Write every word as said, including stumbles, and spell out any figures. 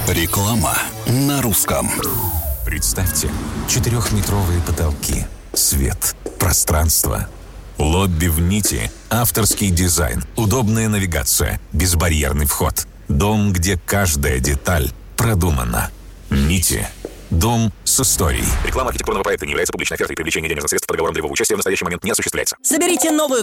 Реклама на русском. Представьте, четырехметровые потолки, свет, пространство. Лобби в Нити, авторский дизайн, удобная навигация, безбарьерный вход. Дом, где каждая деталь продумана. Нити. Дом с историей. Реклама архитектурного проекта не является публичной офертой, и привлечение денежных средств по договорам для его участия в настоящий момент не осуществляется. Соберите новую